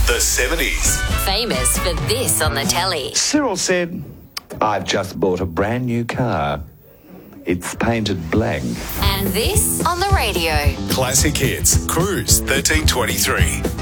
The 70s. Famous for this on the telly. Cyril said, "I've just bought a brand new car. It's painted black." And this on the radio. Classic Hits. Cruise 1323.